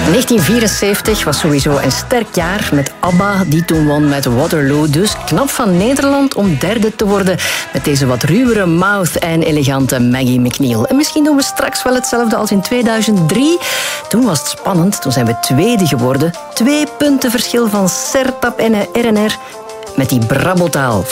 1974 was sowieso een sterk jaar met ABBA, die toen won met Waterloo. Dus knap van Nederland om derde te worden met deze wat ruwere Mouth en elegante Maggie McNeil. En misschien doen we straks wel hetzelfde als in 2003. Toen was het spannend, toen zijn we tweede geworden. 2 punten verschil van Sertab en RNR met die brabbeltaal.